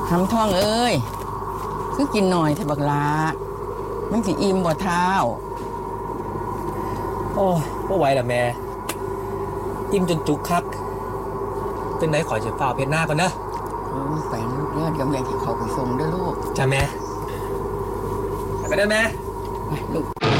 ทำท่องเอ้ยคือกินหน่อยเถอะบักลามันสิอิ่มบ่เท้าโอ้บ่ไหวละแม่อิ่มจนจุกคักเป็นไดขอจะฝ่าเพชรหน้าก่อนนะไปลูกเด้อเดี๋ยวแม่สิเข้าไปส่งเด้อลูกจ้าแม่ไปเด้อแม่ไปลูก